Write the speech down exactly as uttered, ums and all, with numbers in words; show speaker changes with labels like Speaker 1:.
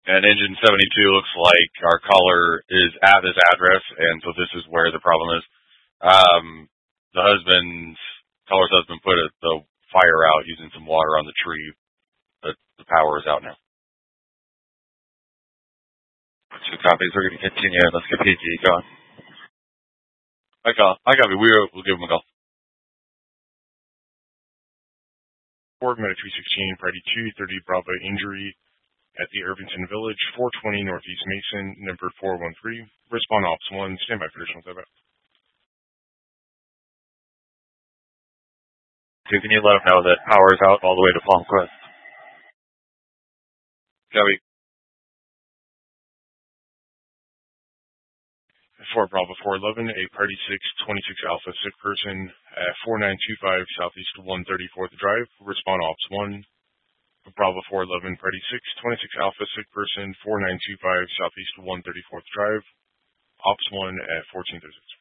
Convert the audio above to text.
Speaker 1: And engine seventy-two looks like our caller is at this address, and so this is where the problem is. Um, the husband's, caller's husband put a, the fire out using some water on the tree, but the power is out now. Two copies. We're going to continue. Let's get P G going. I call. I copy. We'll, we'll give him a call.
Speaker 2: Ford Meta three sixteen, Friday two thirty, Bravo injury at the Irvington Village, four twenty Northeast Mason, number four one three. Respond Ops one, stand by for additional debit.
Speaker 1: So can you let them know that power is out all the way to Palmquest? Copy.
Speaker 2: Ford Bravo four eleven, a Party six twenty-six Alpha sick person at four nine two five Southeast one thirty-fourth Drive. Respond Ops one. Bravo four eleven, Party six twenty-six Alpha sick person, four nine two five Southeast one thirty-fourth Drive. Ops one at fourteen thirty-six.